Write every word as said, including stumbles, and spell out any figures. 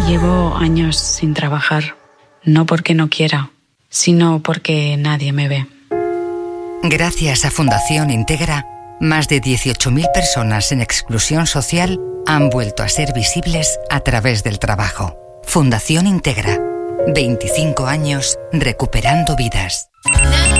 Llevo años sin trabajar, no porque no quiera, sino porque nadie me ve. Gracias a Fundación Integra, más de dieciocho mil personas en exclusión social han vuelto a ser visibles a través del trabajo. Fundación Integra, veinticinco años recuperando vidas.